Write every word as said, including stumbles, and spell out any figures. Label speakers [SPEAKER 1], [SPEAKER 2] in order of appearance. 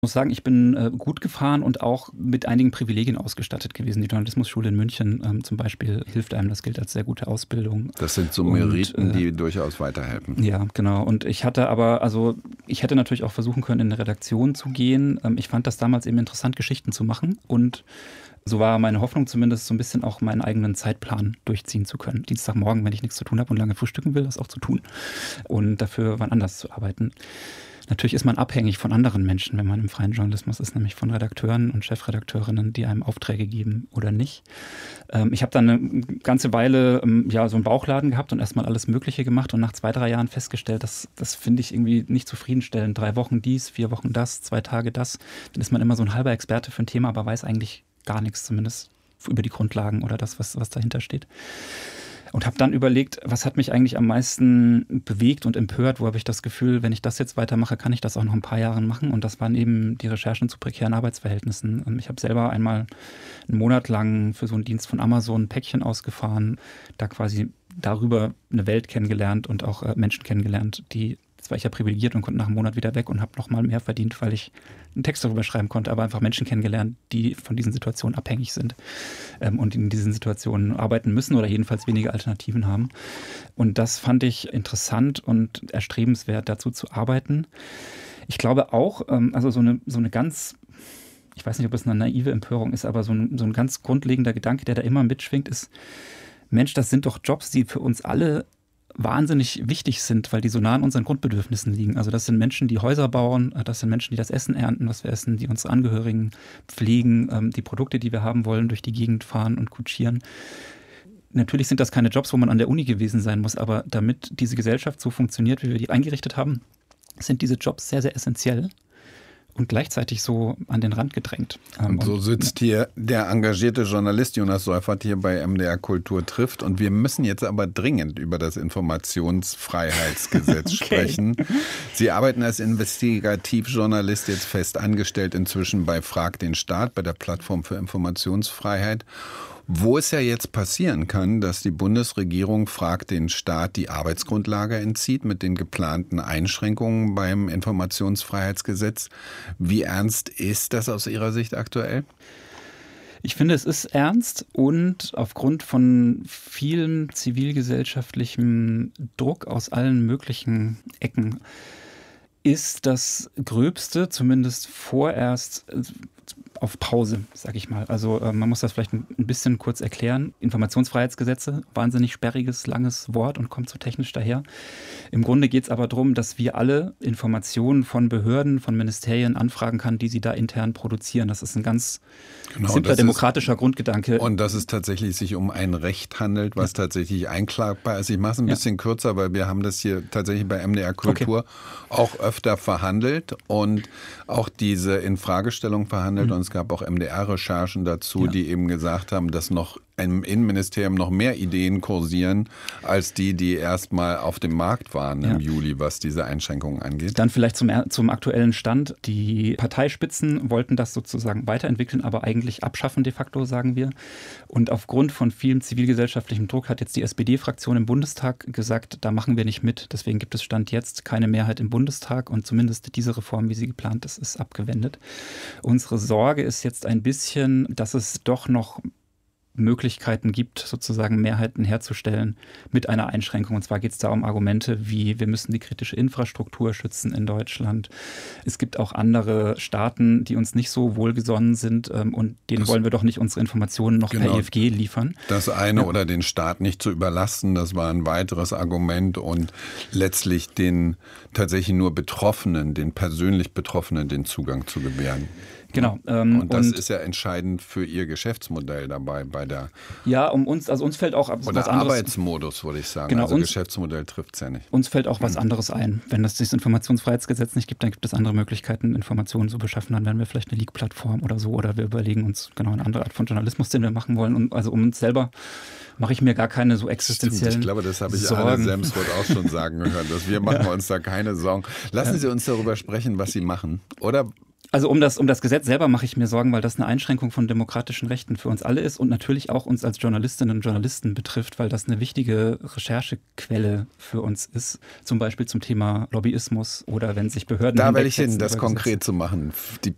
[SPEAKER 1] Ich muss sagen, ich bin äh, gut gefahren und auch mit einigen Privilegien ausgestattet gewesen. Die Journalismusschule in München ähm, zum Beispiel hilft einem, das gilt als sehr gute Ausbildung.
[SPEAKER 2] Das sind so Meriten, und, äh, die durchaus weiterhelfen.
[SPEAKER 1] Ja, genau. Und ich hatte aber, also ich hätte natürlich auch versuchen können, in eine Redaktion zu gehen. Ähm, ich fand das damals eben interessant, Geschichten zu machen, und so war meine Hoffnung zumindest, so ein bisschen auch meinen eigenen Zeitplan durchziehen zu können. Dienstagmorgen, wenn ich nichts zu tun habe und lange frühstücken will, das auch zu tun und dafür wann anders zu arbeiten. Natürlich ist man abhängig von anderen Menschen, wenn man im freien Journalismus ist, nämlich von Redakteuren und Chefredakteurinnen, die einem Aufträge geben oder nicht. Ähm, ich habe dann eine ganze Weile ähm, ja, so einen Bauchladen gehabt und erstmal alles Mögliche gemacht und nach zwei, drei Jahren festgestellt, dass das finde ich irgendwie nicht zufriedenstellend. Drei Wochen dies, vier Wochen das, zwei Tage das. Dann ist man immer so ein halber Experte für ein Thema, aber weiß eigentlich gar nichts, zumindest über die Grundlagen oder das, was, was dahinter steht. Und habe dann überlegt, was hat mich eigentlich am meisten bewegt und empört? Wo habe ich das Gefühl, wenn ich das jetzt weitermache, kann ich das auch noch ein paar Jahre machen? Und das waren eben die Recherchen zu prekären Arbeitsverhältnissen. Und ich habe selber einmal einen Monat lang für so einen Dienst von Amazon ein Päckchen ausgefahren, da quasi darüber eine Welt kennengelernt und auch äh, Menschen kennengelernt, die, jetzt war ich ja privilegiert und konnte nach einem Monat wieder weg und habe noch mal mehr verdient, weil ich einen Text darüber schreiben konnte, aber einfach Menschen kennengelernt, die von diesen Situationen abhängig sind ähm, und in diesen Situationen arbeiten müssen oder jedenfalls wenige Alternativen haben. Und das fand ich interessant und erstrebenswert, dazu zu arbeiten. Ich glaube auch, ähm, also so eine, so eine ganz, ich weiß nicht, ob es eine naive Empörung ist, aber so ein, so ein ganz grundlegender Gedanke, der da immer mitschwingt, ist, Mensch, das sind doch Jobs, die für uns alle wahnsinnig wichtig sind, weil die so nah an unseren Grundbedürfnissen liegen. Also das sind Menschen, die Häuser bauen, das sind Menschen, die das Essen ernten, was wir essen, die unsere Angehörigen pflegen, die Produkte, die wir haben wollen, durch die Gegend fahren und kutschieren. Natürlich sind das keine Jobs, wo man an der Uni gewesen sein muss, aber damit diese Gesellschaft so funktioniert, wie wir die eingerichtet haben, sind diese Jobs sehr, sehr essentiell und gleichzeitig so an den Rand gedrängt.
[SPEAKER 2] Und so sitzt hier der engagierte Journalist Jonas Seufert hier bei M D R Kultur trifft. Und wir müssen jetzt aber dringend über das Informationsfreiheitsgesetz okay. sprechen. Sie arbeiten als Investigativjournalist, jetzt fest angestellt inzwischen bei Frag den Staat, bei der Plattform für Informationsfreiheit. Wo es ja jetzt passieren kann, dass die Bundesregierung Frag den Staat die Arbeitsgrundlage entzieht mit den geplanten Einschränkungen beim Informationsfreiheitsgesetz. Wie ernst ist das aus Ihrer Sicht aktuell?
[SPEAKER 1] Ich finde, es ist ernst und aufgrund von vielem zivilgesellschaftlichem Druck aus allen möglichen Ecken ist das Gröbste zumindest vorerst auf Pause, sag ich mal. Also äh, man muss das vielleicht ein bisschen kurz erklären. Informationsfreiheitsgesetze, wahnsinnig sperriges, langes Wort und kommt so technisch daher. Im Grunde geht es aber darum, dass wir alle Informationen von Behörden, von Ministerien anfragen können, die sie da intern produzieren. Das ist ein ganz genau, simpler demokratischer ist, Grundgedanke.
[SPEAKER 2] Und dass es tatsächlich sich um ein Recht handelt, was ja. tatsächlich einklagbar ist. Ich mache es ein ja. bisschen kürzer, weil wir haben das hier tatsächlich bei M D R Kultur okay. auch öfter verhandelt und auch diese Infragestellung verhandelt. Mhm. Und es gab auch M D R-Recherchen dazu, ja. die eben gesagt haben, dass noch im Innenministerium noch mehr Ideen kursieren, als die, die erstmal auf dem Markt waren ja. im Juli, was diese Einschränkungen angeht.
[SPEAKER 1] Dann vielleicht zum, zum aktuellen Stand. Die Parteispitzen wollten das sozusagen weiterentwickeln, aber eigentlich abschaffen de facto, sagen wir. Und aufgrund von vielem zivilgesellschaftlichem Druck hat jetzt die S P D-Fraktion im Bundestag gesagt, da machen wir nicht mit. Deswegen gibt es Stand jetzt keine Mehrheit im Bundestag und zumindest diese Reform, wie sie geplant ist, ist abgewendet. Unsere Sorge ist jetzt ein bisschen, dass es doch noch Möglichkeiten gibt, sozusagen Mehrheiten herzustellen mit einer Einschränkung. Und zwar geht es da um Argumente wie, wir müssen die kritische Infrastruktur schützen in Deutschland. Es gibt auch andere Staaten, die uns nicht so wohlgesonnen sind ähm, und denen das, wollen wir doch nicht unsere Informationen noch genau, per E F G liefern.
[SPEAKER 2] Das eine ja. oder den Staat nicht zu überlasten, das war ein weiteres Argument und letztlich den tatsächlich nur Betroffenen, den persönlich Betroffenen den Zugang zu gewähren.
[SPEAKER 1] Genau.
[SPEAKER 2] Ähm, und das und, ist ja entscheidend für Ihr Geschäftsmodell dabei bei der.
[SPEAKER 1] Ja, um uns, also uns fällt auch
[SPEAKER 2] oder
[SPEAKER 1] was anderes.
[SPEAKER 2] Arbeitsmodus, würde ich sagen.
[SPEAKER 1] Genau,
[SPEAKER 2] also
[SPEAKER 1] uns,
[SPEAKER 2] Geschäftsmodell trifft es ja nicht.
[SPEAKER 1] Uns fällt auch was anderes ein. Wenn es das Informationsfreiheitsgesetz nicht gibt, dann gibt es andere Möglichkeiten, Informationen zu beschaffen. Dann werden wir vielleicht eine Leak-Plattform oder so. Oder wir überlegen uns genau eine andere Art von Journalismus, den wir machen wollen. Und also um uns selber mache ich mir gar keine so existenziellen
[SPEAKER 2] Stimmt, ich glaube, das habe ich
[SPEAKER 1] Sorgen.
[SPEAKER 2] Anne Semsrott auch schon sagen gehört. Dass wir machen ja. uns da keine Sorgen. Lassen ja. Sie uns darüber sprechen, was Sie machen. Oder?
[SPEAKER 1] Also um das, um das Gesetz selber mache ich mir Sorgen, weil das eine Einschränkung von demokratischen Rechten für uns alle ist und natürlich auch uns als Journalistinnen und Journalisten betrifft, weil das eine wichtige Recherchequelle für uns ist, zum Beispiel zum Thema Lobbyismus oder wenn sich Behörden
[SPEAKER 2] Da werde ich hin, das konkret zu machen. Die